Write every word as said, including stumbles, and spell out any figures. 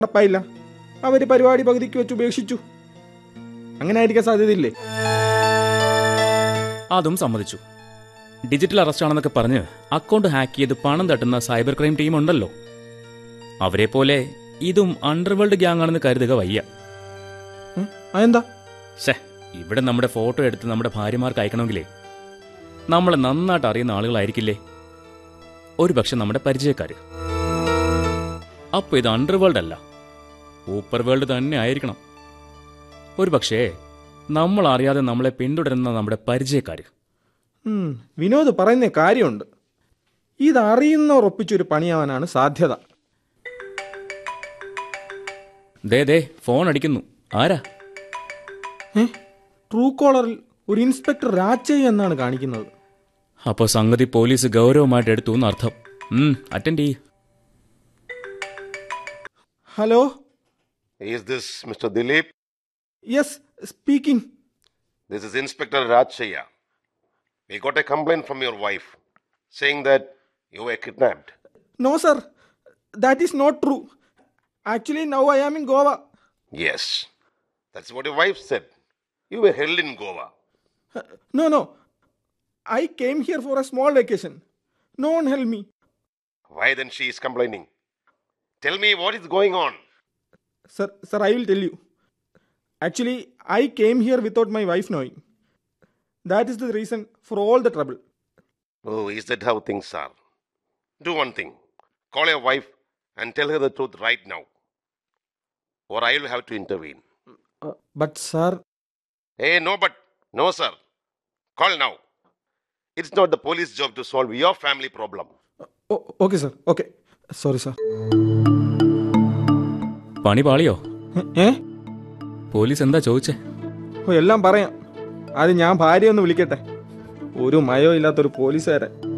ഉറപ്പായില്ല, അവര് പരിപാടി പകുതിക്ക് വെച്ച് ഉപേക്ഷിച്ചു. അങ്ങനെ ആയിരിക്കാൻ സാധ്യതയില്ലേ? അതും സമ്മതിച്ചു. ഡിജിറ്റൽ അറസ്റ്റ് ആണെന്നൊക്കെ പറഞ്ഞ് അക്കൗണ്ട് ഹാക്ക് ചെയ്ത് പണം തട്ടുന്ന സൈബർ ക്രൈം ടീം ഉണ്ടല്ലോ, അവരെ പോലെ ഇതും അണ്ടർവേൾഡ് ഗ്യാങ് ആണെന്ന് കരുതുക വയ്യ. അതെന്താ? ശേ, ഇവിടെ നമ്മുടെ ഫോട്ടോ എടുത്ത് നമ്മുടെ ഭാര്യമാർക്ക് അയക്കണമെങ്കിലേ നമ്മളെ നന്നായിട്ട് അറിയുന്ന ആളുകളായിരിക്കില്ലേ, ഒരു പക്ഷെ നമ്മുടെ പരിചയക്കാര്. അപ്പൊ ഇത് അണ്ടർവേൾഡ് അല്ല, ഊപ്പർ വേൾഡ് തന്നെ ആയിരിക്കണം. ഒരു പക്ഷേ നമ്മൾ അറിയാതെ നമ്മളെ പിന്തുടരുന്ന നമ്മുടെ പരിചയക്കാര്. വിനോദ് പറയുന്ന കാര്യമുണ്ട്. ഇതറിയുന്നവർ ഒപ്പിച്ചൊരു പണിയാവാനാണ് സാധ്യത. ദേ ദേ ഫോൺ അടിക്കുന്നു. ആരാ? ട്രൂ കോളറിൽ ഒരു ഇൻസ്പെക്ടർ രാജയ് എന്നാണ് കാണിക്കുന്നത്. അപ്പോൾ സംഗതി പോലീസ് ഗൗരവമായിട്ട് എടുത്തു എന്നർത്ഥം. അറ്റൻഡ് ചെയ്യ്. Hello, Is this Mister Dilip? Yes, speaking. This is Inspector Rajaya. We got a complaint from your wife saying that you were kidnapped. No, sir. That is not true. Actually, now I am in Goa. Yes, that's what your wife said. You were held in Goa. Uh, no, no. I came here for a small vacation. No one helped me. Why then she is complaining? Tell me what is going on. Sir, sir, I will tell you. Actually, I came here without my wife knowing. That is the reason for all the trouble. Oh, is that how things are? Do one thing. Call your wife and tell her the truth right now. Or I will have to intervene. Uh, but, sir... Hey, no but. No, sir. Call now. It's not the police job to solve your family problem. Uh, oh, okay, sir. Okay. Sorry, sir. പണി പാളിയോ? ഏ? Police എന്താ ചോദിച്ചേ? ഓ, എല്ലാം പറയാം. അത് ഞാൻ ഭാര്യ ഒന്ന് വിളിക്കട്ടെ. ഒരു മയോ ഇല്ലാത്തൊരു പോലീസുകാരൻ.